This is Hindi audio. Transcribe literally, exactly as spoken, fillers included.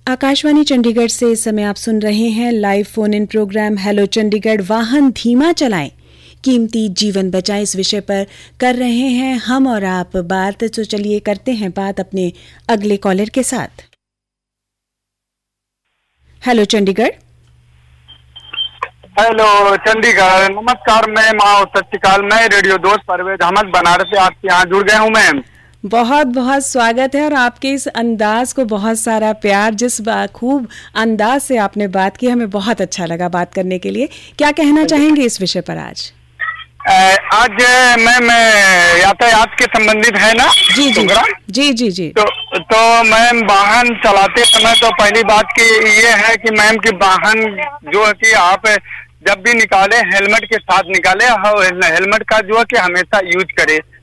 आकाशवाणी चंडीगढ़ से इस समय आप सुन रहे हैं live phone in programme hello Chandigarh. वाहन धीमा चलाएं, कीमती जीवन बचाएं, इस विषय पर कर रहे हैं हम और आप बात। तो चलिए करते हैं बात अपने अगले कॉलर के साथ। हेलो चंडीगढ़। हेलो चंडीगढ़, नमस्कार मैम और सत श्री अकाल। मैं रेडियो दोस्त परवेज अहमद बनारस से आपके यहाँ जुड़ गया हूँ मैम। बहुत बहुत स्वागत है और आपके इस अंदाज को बहुत सारा प्यार, जिस खूब अंदाज से आपने बात की, हमें बहुत अच्छा लगा बात करने के लिए। क्या कहना चाहेंगे इस विषय पर आज? आज मैम यातायात के संबंधित है ना? जी जी जी जी जी तो तो मैम वाहन चलाते समय तो पहली बात की ये है कि मैम कि वाहन जो है कि आप जब भी निकाले हेलमेट के साथ निकाले और हेलमेट का जो है कि हमेशा यूज करें।